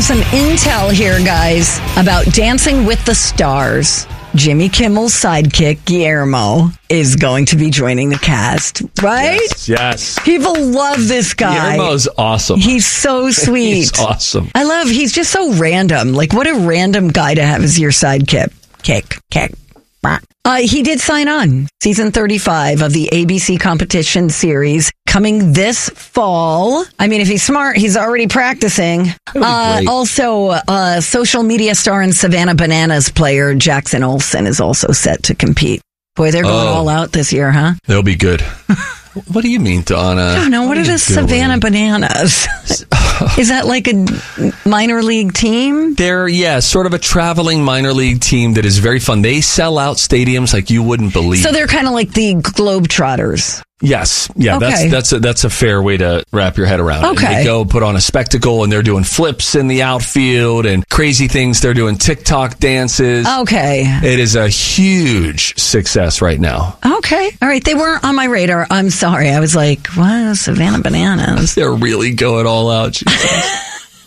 have some intel here, guys, about Dancing with the Stars. Jimmy Kimmel's sidekick, Guillermo, is going to be joining the cast, right? Yes. People love this guy. Guillermo's awesome. He's so sweet. He's awesome. He's just so random. Like, what a random guy to have as your sidekick. Kick. He did sign on. Season 35 of the ABC competition series coming this fall. I mean, if he's smart, he's already practicing. Also, social media star and Savannah Bananas player Jackson Olsen is also set to compete. Boy, they're going all out this year, huh? They'll be good. What do you mean, Donna? I don't know. What are the Savannah Bananas? Is that like a minor league team? They're, sort of a traveling minor league team that is very fun. They sell out stadiums like you wouldn't believe. So they're kind of like the Globetrotters. Yes. Yeah, okay. That's a fair way to wrap your head around it. Okay. And they go put on a spectacle and they're doing flips in the outfield and crazy things. They're doing TikTok dances. Okay. It is a huge success right now. Okay. All right. They weren't on my radar. I'm sorry. I was like, what? Savannah Bananas. They're really going all out.